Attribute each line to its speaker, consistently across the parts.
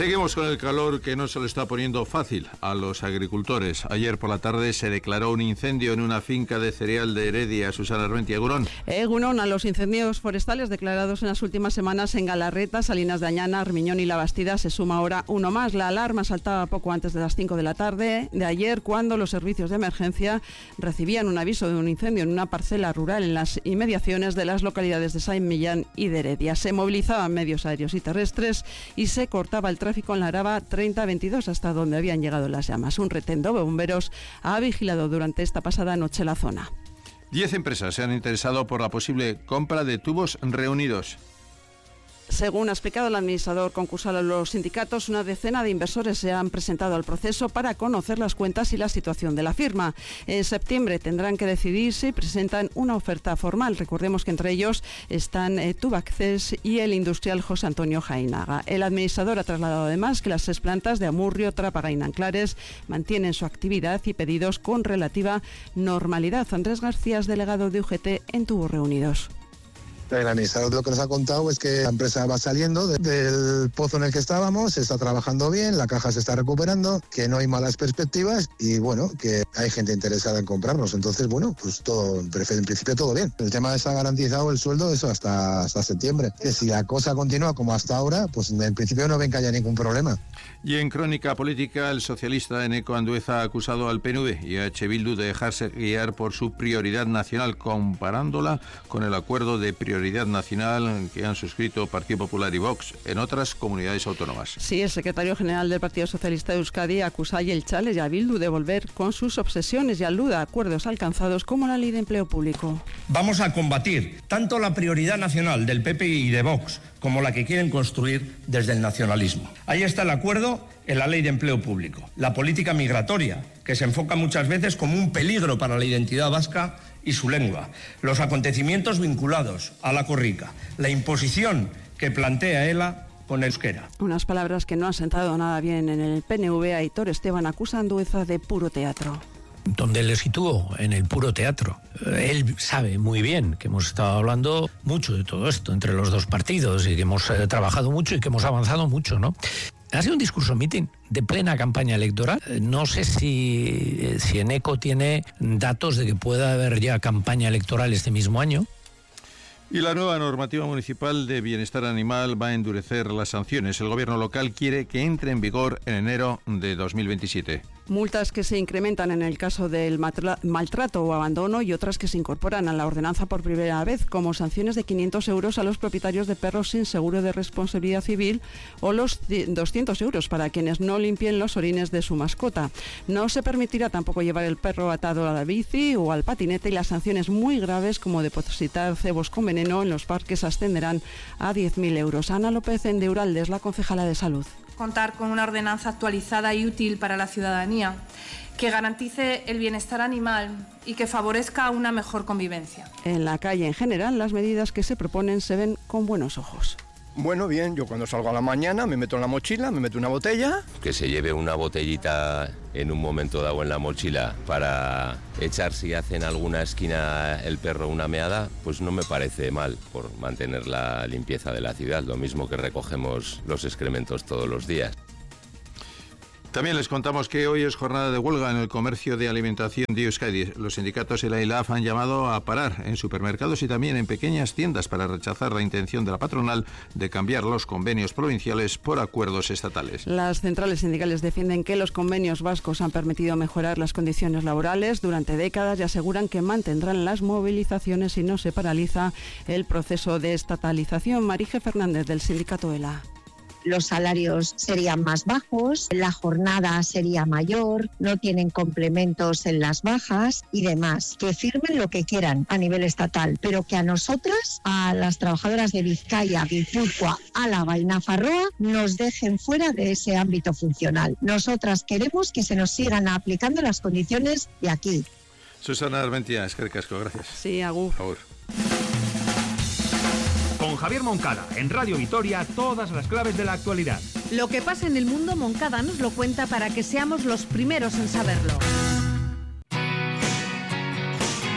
Speaker 1: Seguimos con el calor que no se lo está poniendo fácil a los agricultores. Ayer por la tarde se declaró un incendio en una finca de cereal de Heredia. Susana Armentia, Egunon.
Speaker 2: Egunon, a los incendios forestales declarados en las últimas semanas en Galarreta, Salinas de Añana, Armiñón y La Bastida se suma ahora uno más. La alarma saltaba poco antes de las 5 de la tarde de ayer, cuando los servicios de emergencia recibían un aviso de un incendio en una parcela rural en las inmediaciones de las localidades de Saint Millán y de Heredia. Se movilizaban medios aéreos y terrestres y se cortaba el tráfico en la Araba 3022 hasta donde habían llegado las llamas. Un retendo de bomberos ha vigilado durante esta pasada noche la zona.
Speaker 1: 10 empresas se han interesado por la posible compra de Tubos Reunidos.
Speaker 2: Según ha explicado el administrador concursal a los sindicatos, una decena de inversores se han presentado al proceso para conocer las cuentas y la situación de la firma. En septiembre tendrán que decidir si presentan una oferta formal. Recordemos que entre ellos están Tubacex y el industrial José Antonio Jainaga. El administrador ha trasladado además que las 6 plantas de Amurrio, Trápaga y Nanclares mantienen su actividad y pedidos con relativa normalidad. Andrés García es delegado de UGT en Tubos Reunidos.
Speaker 3: El administrador lo que nos ha contado es que la empresa va saliendo del pozo en el que estábamos, se está trabajando bien, la caja se está recuperando, que no hay malas perspectivas y bueno, que hay gente interesada en comprarnos. Entonces, bueno, pues todo, en principio todo bien. El tema está garantizado el sueldo, eso hasta septiembre. Que si la cosa continúa como hasta ahora, pues en principio no ven que haya ningún problema.
Speaker 1: Y en crónica política, el socialista Eneko Andueza ha acusado al PNV y a H. Bildu de dejarse guiar por su prioridad nacional, comparándola con el acuerdo de prioridad nacional que han suscrito Partido Popular y Vox en otras comunidades autónomas.
Speaker 2: Sí, el secretario general del Partido Socialista de Euskadi acusa a Jeltzales y a Bildu de volver con sus obsesiones y aluda a acuerdos alcanzados como la Ley de Empleo Público.
Speaker 4: Vamos a combatir tanto la prioridad nacional del PP y de Vox como la que quieren construir desde el nacionalismo. Ahí está el acuerdo en la Ley de Empleo Público. La política migratoria, que se enfoca muchas veces como un peligro para la identidad vasca y su lengua. Los acontecimientos vinculados a la corrica. La imposición que plantea ELA con euskera.
Speaker 2: Unas palabras que no han sentado nada bien en el PNV. Aitor Esteban acusa a Andueza de puro teatro.
Speaker 5: Donde le situó en el puro teatro. Él sabe muy bien que hemos estado hablando mucho de todo esto entre los dos partidos y que hemos trabajado mucho y que hemos avanzado mucho, ¿no? Ha sido un discurso mitin de plena campaña electoral. No sé si Eneko tiene datos de que pueda haber ya campaña electoral este mismo año.
Speaker 1: Y la nueva normativa municipal de bienestar animal va a endurecer las sanciones. El gobierno local quiere que entre en vigor en enero de 2027.
Speaker 2: Multas que se incrementan en el caso del maltrato o abandono y otras que se incorporan a la ordenanza por primera vez, como sanciones de 500 euros a los propietarios de perros sin seguro de responsabilidad civil o los 200 euros para quienes no limpien los orines de su mascota. No se permitirá tampoco llevar el perro atado a la bici o al patinete y las sanciones muy graves como depositar cebos con veneno en los parques ascenderán a 10.000 euros. Ana López Endeuralde es la concejala de Salud.
Speaker 6: Contar con una ordenanza actualizada y útil para la ciudadanía, que garantice el bienestar animal y que favorezca una mejor convivencia.
Speaker 2: En la calle en general, las medidas que se proponen se ven con buenos ojos.
Speaker 7: Bueno, bien, yo cuando salgo a la mañana me meto en la mochila, me meto una botella.
Speaker 8: Que se lleve una botellita en un momento dado en la mochila para echar si hace en alguna esquina el perro una meada, pues no me parece mal por mantener la limpieza de la ciudad, lo mismo que recogemos los excrementos todos los días.
Speaker 1: También les contamos que hoy es jornada de huelga en el comercio de alimentación de Euskadi. Los sindicatos y la ILAF han llamado a parar en supermercados y también en pequeñas tiendas para rechazar la intención de la patronal de cambiar los convenios provinciales por acuerdos estatales.
Speaker 2: Las centrales sindicales defienden que los convenios vascos han permitido mejorar las condiciones laborales durante décadas y aseguran que mantendrán las movilizaciones si no se paraliza el proceso de estatalización. Marije Fernández, del sindicato ELA.
Speaker 9: Los salarios serían más bajos, la jornada sería mayor, no tienen complementos en las bajas y demás. Que firmen lo que quieran a nivel estatal, pero que a nosotras, a las trabajadoras de Vizcaya, Guipúzcoa, Álava y Nafarroa, nos dejen fuera de ese ámbito funcional. Nosotras queremos que se nos sigan aplicando las condiciones de aquí.
Speaker 1: Susana Armentia, eskerrik asko, gracias.
Speaker 2: Sí, agur.
Speaker 1: Agur.
Speaker 10: Con Javier Moncada, en Radio Vitoria, todas las claves de la actualidad.
Speaker 11: Lo que pasa en el mundo, Moncada nos lo cuenta para que seamos los primeros en saberlo.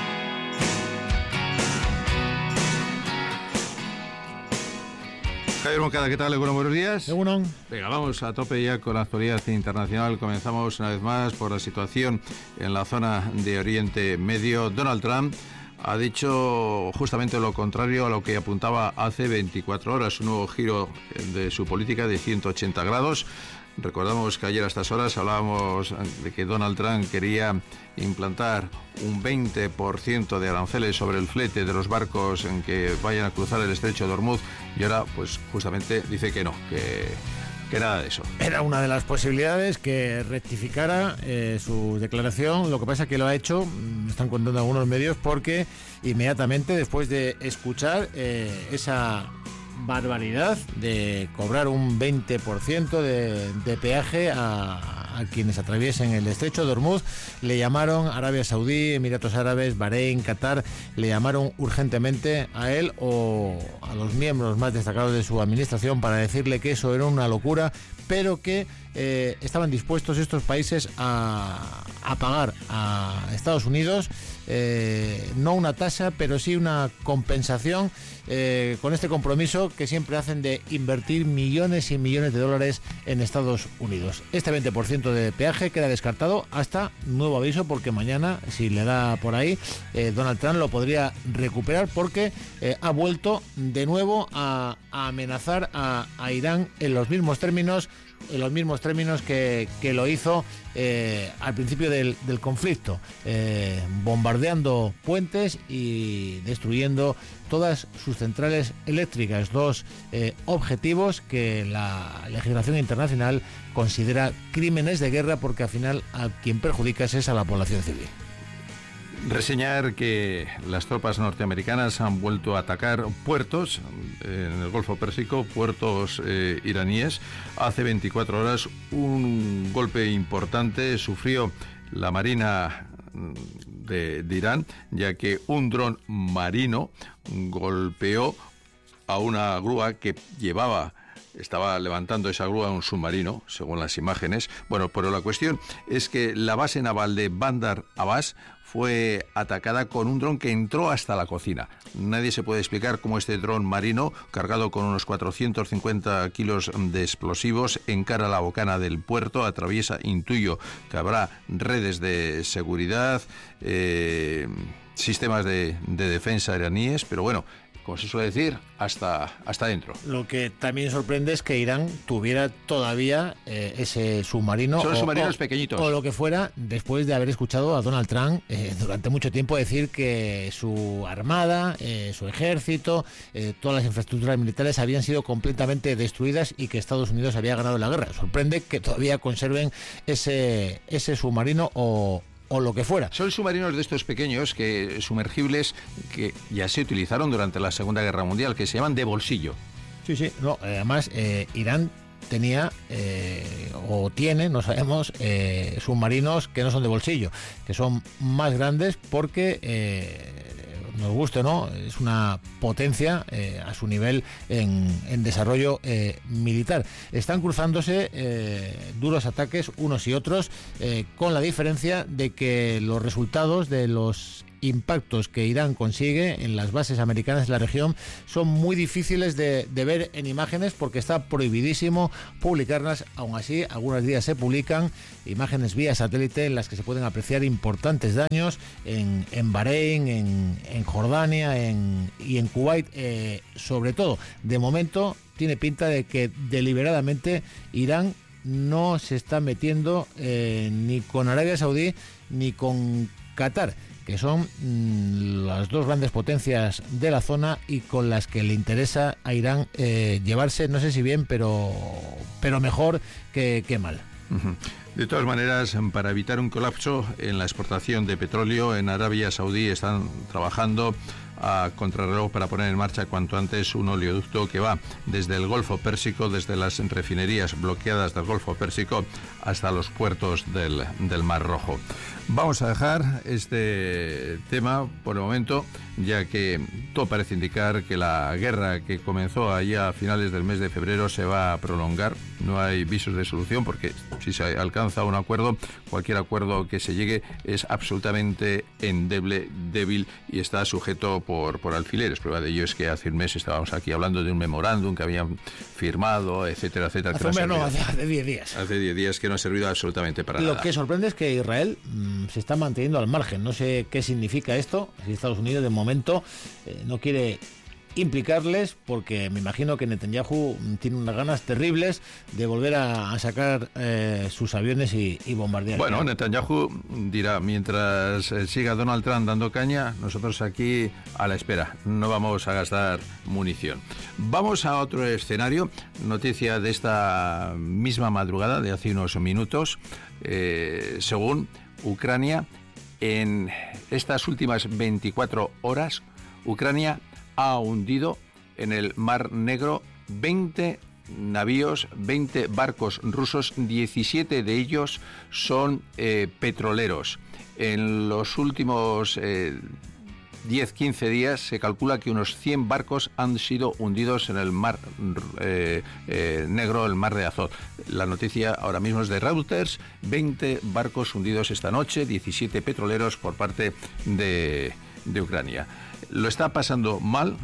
Speaker 1: Jaime Javier Moncada, ¿qué tal? Bueno, buenos días.
Speaker 12: Bueno.
Speaker 1: Venga, vamos a tope ya con la actualidad internacional. Comenzamos una vez más por la situación en la zona de Oriente Medio. Donald Trump ha dicho justamente lo contrario a lo que apuntaba hace 24 horas, un nuevo giro de su política de 180 grados. Recordamos que ayer a estas horas hablábamos de que Donald Trump quería implantar un 20% de aranceles sobre el flete de los barcos en que vayan a cruzar el estrecho de Hormuz, y ahora pues justamente dice que no, que nada de eso.
Speaker 12: Era una de las posibilidades que rectificara su declaración. Lo que pasa es que lo ha hecho, me están contando algunos medios, porque inmediatamente después de escuchar esa barbaridad de cobrar un 20% de peaje a quienes atraviesen el estrecho de Hormuz, le llamaron Arabia Saudí, Emiratos Árabes, Bahrein, Qatar, le llamaron urgentemente a él o a los miembros más destacados de su administración para decirle que eso era una locura, pero que estaban dispuestos estos países a pagar a Estados Unidos no una tasa, pero sí una compensación, con este compromiso que siempre hacen de invertir millones y millones de dólares en Estados Unidos. Este 20% de peaje queda descartado hasta nuevo aviso, porque mañana, si le da por ahí, Donald Trump lo podría recuperar, porque ha vuelto de nuevo a amenazar a Irán en los mismos términos que lo hizo al principio del conflicto, bombardeando puentes y destruyendo todas sus centrales eléctricas, dos objetivos que la legislación internacional considera crímenes de guerra, porque al final a quien perjudicas es a la población civil.
Speaker 1: Reseñar que las tropas norteamericanas han vuelto a atacar puertos en el Golfo Pérsico, puertos iraníes. Hace 24 horas un golpe importante sufrió la Marina de Irán, ya que un dron marino golpeó a una grúa que estaba levantando esa grúa un submarino, según las imágenes. Bueno, pero la cuestión es que la base naval de Bandar Abbas fue atacada con un dron que entró hasta la cocina. Nadie se puede explicar cómo este dron marino, cargado con unos 450 kilos de explosivos, encara la bocana del puerto, atraviesa, intuyo que habrá redes de seguridad, sistemas de defensa iraníes, pero bueno, como se suele decir, hasta dentro.
Speaker 12: Lo que también sorprende es que Irán tuviera todavía ese submarino.
Speaker 1: Son submarinos pequeñitos.
Speaker 12: O lo que fuera, después de haber escuchado a Donald Trump durante mucho tiempo decir que su armada, su ejército, todas las infraestructuras militares habían sido completamente destruidas y que Estados Unidos había ganado la guerra. Sorprende que todavía conserven ese submarino o lo que fuera.
Speaker 1: Son submarinos de estos pequeños, sumergibles, que ya se utilizaron durante la Segunda Guerra Mundial, que se llaman de bolsillo.
Speaker 12: Sí. No, además, Irán tenía o tiene, no sabemos, submarinos que no son de bolsillo, que son más grandes porque nos guste o no, es una potencia a su nivel en desarrollo militar. Están cruzándose duros ataques unos y otros, con la diferencia de que los resultados de los impactos que Irán consigue en las bases americanas de la región son muy difíciles de ver en imágenes, porque está prohibidísimo publicarlas. Aún así, algunos días se publican imágenes vía satélite en las que se pueden apreciar importantes daños en Bahrein, en Jordania y en Kuwait. Sobre todo, de momento, tiene pinta de que deliberadamente Irán no se está metiendo ni con Arabia Saudí ni con Qatar, que son las dos grandes potencias de la zona y con las que le interesa a Irán llevarse, no sé si bien, pero mejor que mal.
Speaker 1: De todas maneras, para evitar un colapso en la exportación de petróleo, en Arabia Saudí están trabajando a contrarreloj para poner en marcha cuanto antes un oleoducto que va desde el Golfo Pérsico, desde las refinerías bloqueadas del Golfo Pérsico hasta los puertos del Mar Rojo. Vamos a dejar este tema por el momento, ya que todo parece indicar que la guerra que comenzó allá a finales del mes de febrero se va a prolongar. No hay visos de solución, porque si se alcanza un acuerdo, cualquier acuerdo que se llegue es absolutamente endeble, débil, y está sujeto por alfileres. Prueba de ello es que hace un mes estábamos aquí hablando de un memorándum que habían firmado, etcétera, etcétera.
Speaker 12: Hace 10 días.
Speaker 1: Hace 10 días que no ha servido absolutamente para nada.
Speaker 12: Lo que sorprende es que Israel se está manteniendo al margen. No sé qué significa esto. Si Estados Unidos de momento no quiere implicarles, porque me imagino que Netanyahu tiene unas ganas terribles de volver a sacar sus aviones y bombardear.
Speaker 1: Bueno, Netanyahu dirá, mientras siga Donald Trump dando caña, nosotros aquí a la espera, no vamos a gastar munición. Vamos a otro escenario, noticia de esta misma madrugada, de hace unos minutos, según Ucrania, en estas últimas 24 horas, Ucrania ha hundido en el Mar Negro 20 navíos, 20 barcos rusos, 17 de ellos son petroleros. En los últimos 10-15 días se calcula que unos 100 barcos han sido hundidos en el Mar Negro, el Mar de Azov. La noticia ahora mismo es de Reuters, 20 barcos hundidos esta noche, 17 petroleros por parte de Ucrania. Lo está pasando mal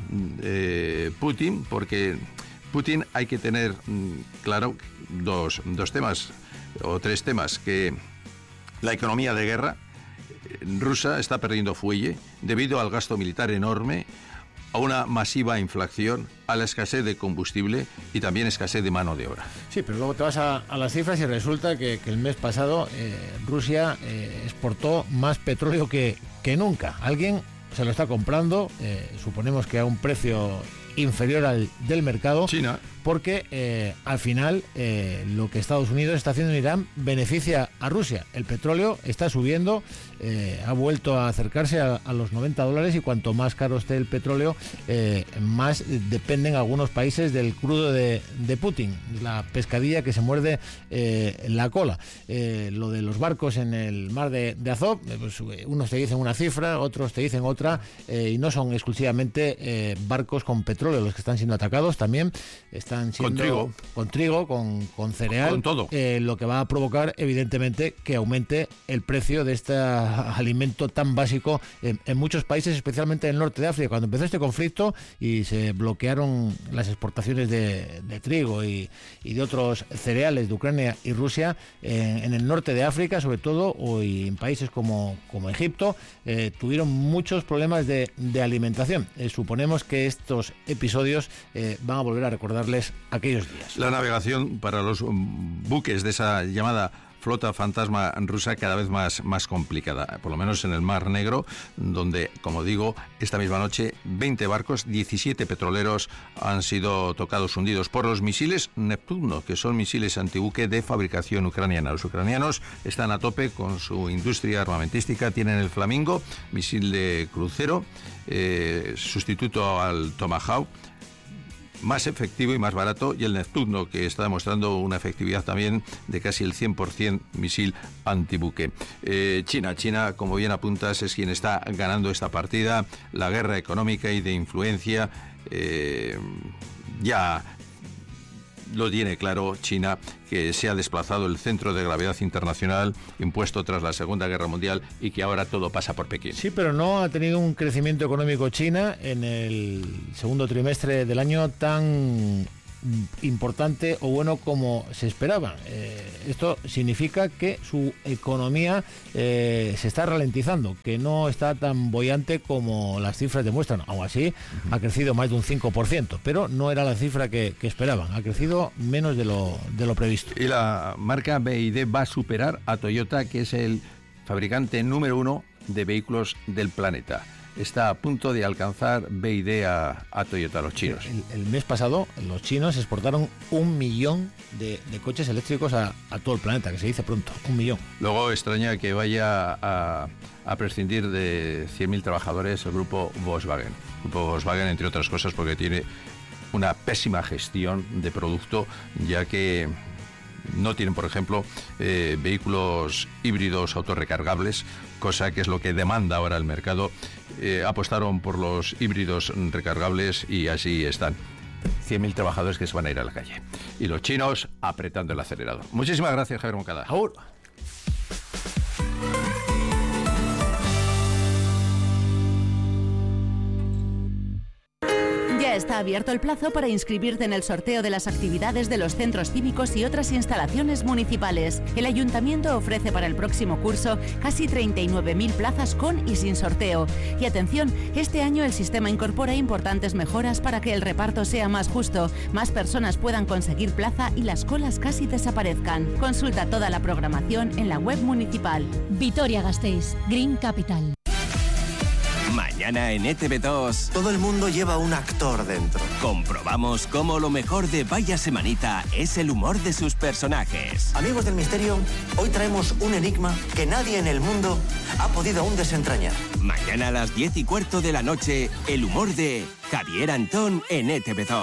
Speaker 1: Putin, porque Putin hay que tener claro dos temas o tres temas: que la economía de guerra rusa está perdiendo fuelle debido al gasto militar enorme, a una masiva inflación, a la escasez de combustible y también escasez de mano de obra.
Speaker 12: Sí, pero luego te vas a las cifras y resulta que el mes pasado Rusia exportó más petróleo que nunca. Alguien se lo está comprando, suponemos que a un precio inferior al del mercado.
Speaker 1: China.
Speaker 12: Porque al final lo que Estados Unidos está haciendo en Irán beneficia a Rusia. El petróleo está subiendo, ha vuelto a acercarse a los $90 y cuanto más caro esté el petróleo, más dependen algunos países del crudo de Putin, la pescadilla que se muerde la cola. Lo de los barcos en el mar de Azov, pues, unos te dicen una cifra, otros te dicen otra, y no son exclusivamente barcos con petróleo los que están siendo atacados, también están siendo con trigo, con cereal,
Speaker 1: con todo.
Speaker 12: Lo que va a provocar evidentemente que aumente el precio de este alimento tan básico en muchos países, especialmente en el norte de África. Cuando empezó este conflicto y se bloquearon las exportaciones de trigo y de otros cereales de Ucrania y Rusia, en el norte de África sobre todo, y en países como Egipto, tuvieron muchos problemas de alimentación. Suponemos que estos episodios van a volver a recordarles aquellos días.
Speaker 1: La navegación para los buques de esa llamada flota fantasma rusa cada vez más complicada, por lo menos en el Mar Negro, donde, como digo, esta misma noche 20 barcos, 17 petroleros han sido tocados, hundidos por los misiles Neptuno, que son misiles antibuque de fabricación ucraniana. Los ucranianos están a tope con su industria armamentística, tienen el Flamingo, misil de crucero, sustituto al Tomahawk, más efectivo y más barato, y el Neptuno, que está demostrando una efectividad también de casi el 100% misil antibuque. China, como bien apuntas, es quien está ganando esta partida. La guerra económica y de influencia ya lo tiene claro China, que se ha desplazado el centro de gravedad internacional impuesto tras la Segunda Guerra Mundial y que ahora todo pasa por Pekín.
Speaker 12: Sí, pero no ha tenido un crecimiento económico China en el segundo trimestre del año tan importante o bueno como se esperaba. Esto significa que su economía se está ralentizando, que no está tan boyante como las cifras demuestran. Aún así, ha crecido más de un 5%, pero no era la cifra que esperaban. Ha crecido menos de lo previsto.
Speaker 1: Y la marca BYD va a superar a Toyota, que es el fabricante número 1 de vehículos del planeta. Está a punto de alcanzar BYD a Toyota, los chinos.
Speaker 12: El mes pasado los chinos exportaron 1 millón de coches eléctricos a todo el planeta, que se dice pronto, 1 millón.
Speaker 1: Luego extraña que vaya a prescindir de 100.000 trabajadores el grupo Volkswagen. El grupo Volkswagen, entre otras cosas, porque tiene una pésima gestión de producto, ya que no tienen, por ejemplo, vehículos híbridos autorrecargables, cosa que es lo que demanda ahora el mercado. Apostaron por los híbridos recargables y así están. 100.000 trabajadores que se van a ir a la calle. Y los chinos apretando el acelerador. Muchísimas gracias, Javier Moncada.
Speaker 12: ¡Aur!
Speaker 13: abierto el plazo para inscribirte en el sorteo de las actividades de los centros cívicos y otras instalaciones municipales. El Ayuntamiento ofrece para el próximo curso casi 39.000 plazas con y sin sorteo. Y atención, este año el sistema incorpora importantes mejoras para que el reparto sea más justo, más personas puedan conseguir plaza y las colas casi desaparezcan. Consulta toda la programación en la web municipal.
Speaker 14: Vitoria-Gasteiz, Green Capital.
Speaker 15: Mañana en ETV2.
Speaker 16: Todo el mundo lleva un actor dentro.
Speaker 15: Comprobamos cómo lo mejor de Vaya Semanita es el humor de sus personajes.
Speaker 16: Amigos del misterio, hoy traemos un enigma que nadie en el mundo ha podido aún desentrañar.
Speaker 15: Mañana a las 10:15 de la noche, el humor de Javier Antón en ETV2.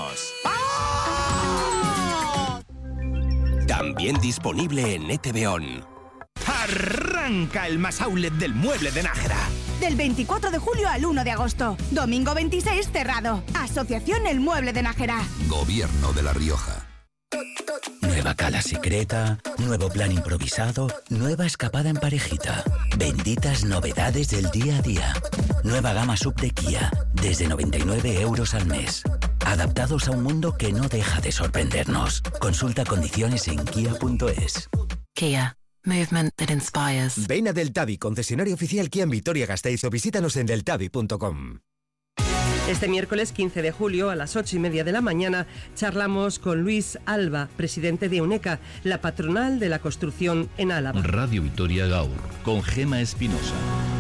Speaker 15: También disponible en ETV On.
Speaker 17: Arranca el más outlet del mueble de Nájera.
Speaker 18: Del 24 de julio al 1 de agosto. Domingo 26 cerrado. Asociación El Mueble de Nájera.
Speaker 19: Gobierno de La Rioja.
Speaker 20: Nueva cala secreta, nuevo plan improvisado, nueva escapada en parejita. Benditas novedades del día a día. Nueva gama sub de Kia, desde 99 euros al mes. Adaptados a un mundo que no deja de sorprendernos. Consulta condiciones en kia.es.
Speaker 21: Kia. Movement that inspires.
Speaker 22: Ven a Deltavi, concesionario oficial Kia en Vitoria-Gasteiz, o visítanos en deltavi.com.
Speaker 23: Este miércoles 15 de julio a las 8:30 de la mañana charlamos con Luis Alba, presidente de UNECA, la patronal de la construcción en Álava.
Speaker 24: Radio Vitoria Gaur, con Gema Espinosa.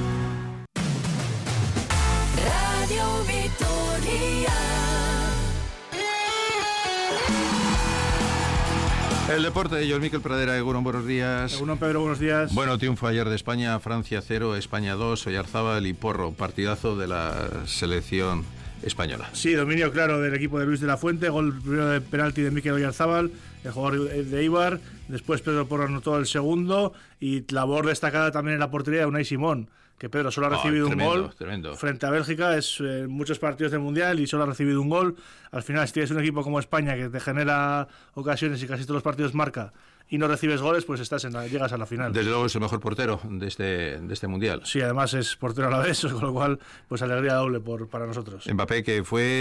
Speaker 25: Radio Vitoria.
Speaker 1: El deporte de John Miquel Pradera. Egunon, buenos días.
Speaker 26: Egunon, Pedro, buenos días.
Speaker 1: Bueno, triunfo ayer de España, Francia 0, España 2, Oyarzábal y Porro. Partidazo de la selección española.
Speaker 26: Sí, dominio claro del equipo de Luis de la Fuente. Gol primero de penalti de Mikel Oyarzábal, el jugador de Eibar. Después Pedro Porro anotó el segundo. Y labor destacada también en la portería de Unai Simón, que Pedro solo ha recibido un gol frente a Bélgica. Es muchos partidos del Mundial y solo ha recibido un gol. Al final, si tienes un equipo como España que te genera ocasiones y casi todos los partidos marca y no recibes goles, pues llegas a la final.
Speaker 1: Desde luego es el mejor portero de este Mundial.
Speaker 26: Sí, además es portero a la vez, con lo cual pues alegría doble para nosotros.
Speaker 1: Mbappé, que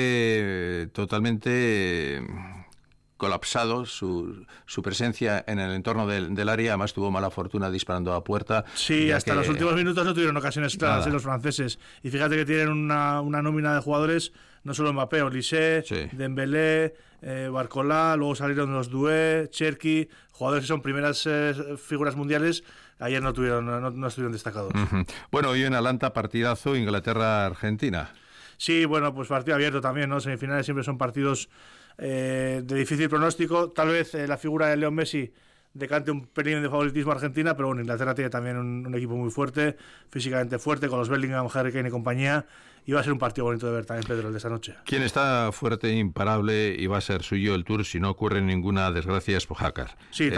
Speaker 1: fue totalmente colapsado su presencia en el entorno del área. Además tuvo mala fortuna disparando a puerta.
Speaker 26: Sí, hasta los últimos minutos no tuvieron ocasiones claras los franceses. Y fíjate que tienen una nómina de jugadores, no solo Mbappé, Olise, sí, Dembélé, Barcola, luego salieron los Doué, Cherki, jugadores que son primeras figuras mundiales. Ayer no estuvieron destacados.
Speaker 1: Bueno, hoy en Atlanta, partidazo, Inglaterra-Argentina.
Speaker 26: Sí, bueno, pues partido abierto también, ¿no? Semifinales siempre son partidos de difícil pronóstico. Tal vez la figura de Leo Messi decante un pelín de favoritismo a Argentina, pero bueno, Inglaterra tiene también un equipo muy fuerte, físicamente fuerte, con los Bellingham, Harry Kane y compañía, y va a ser un partido bonito de ver también, Pedro, el de esta noche.
Speaker 1: Quien está fuerte e imparable y va a ser suyo el Tour si no ocurre ninguna desgracia es Pogačar.
Speaker 26: Sí,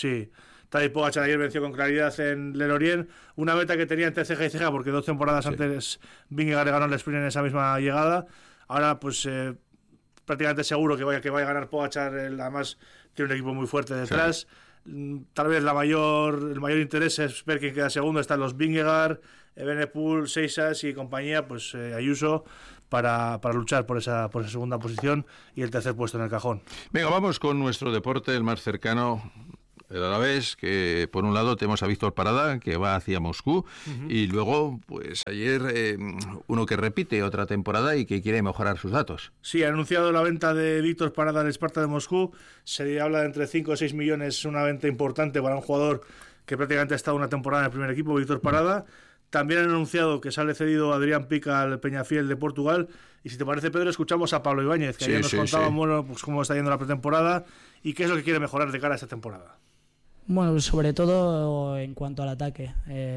Speaker 26: Tadej Pogačar ayer venció con claridad en Le Lorient, una meta que tenía entre ceja y ceja porque 2 temporadas antes Vingegaard le ganó el sprint en esa misma llegada. Ahora pues prácticamente seguro que vaya a ganar Pogačar. Además tiene un equipo muy fuerte detrás. Sí. Tal vez el mayor interés es ver quién queda segundo. Están los Vingegaard, Evenepoel, Seixas y compañía, pues Ayuso, para luchar por esa segunda posición y el tercer puesto en el cajón.
Speaker 1: Venga, vamos con nuestro deporte, el más cercano, el Alavés, que por un lado tenemos a Víctor Parada, que va hacia Moscú, y luego, pues ayer, uno que repite otra temporada y que quiere mejorar sus datos.
Speaker 26: Sí, ha anunciado la venta de Víctor Parada al Sparta de Moscú. Se habla de entre 5 o 6 millones, una venta importante para un jugador que prácticamente ha estado una temporada en el primer equipo, Víctor Parada. También han anunciado que sale cedido Adrián Pica al Peñafiel de Portugal. Y si te parece, Pedro, escuchamos a Pablo Ibáñez, que ayer nos contaba bueno, pues cómo está yendo la pretemporada y qué es lo que quiere mejorar de cara a esta temporada.
Speaker 27: Bueno, sobre todo en cuanto al ataque.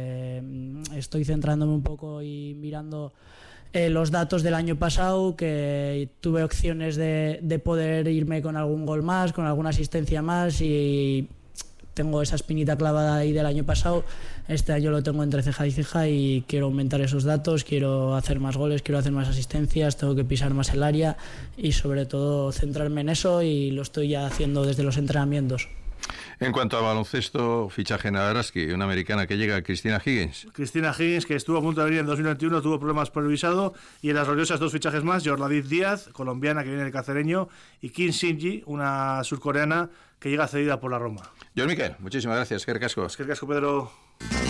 Speaker 27: Estoy centrándome un poco y mirando los datos del año pasado, que tuve opciones de poder irme con algún gol más, con alguna asistencia más, y tengo esa espinita clavada ahí del año pasado. Este año lo tengo entre ceja y ceja y quiero aumentar esos datos, quiero hacer más goles, quiero hacer más asistencias, tengo que pisar más el área y sobre todo centrarme en eso, y lo estoy ya haciendo desde los entrenamientos.
Speaker 1: En cuanto al baloncesto, fichaje en Araski, una americana que llega, Cristina Higgins.
Speaker 26: Cristina Higgins, que estuvo a punto de venir en 2021, tuvo problemas por el visado. Y en las gloriosas 2 fichajes más, Yorladith Díaz, colombiana que viene del Cacereño, y Kim Shinji, una surcoreana que llega cedida por la Roma.
Speaker 1: John Miquel, muchísimas gracias. Que casco,
Speaker 26: Pedro.